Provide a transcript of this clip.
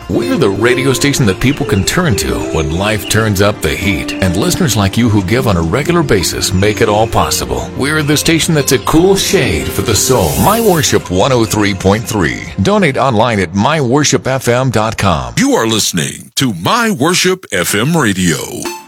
We're the radio station that people can turn to when life turns up the heat. And listeners like you who give on a regular basis make it all possible. We're the station that's a cool shade for the soul. My Worship 103.3. Donate online at myworshipfm.com. You are listening to My Worship FM Radio.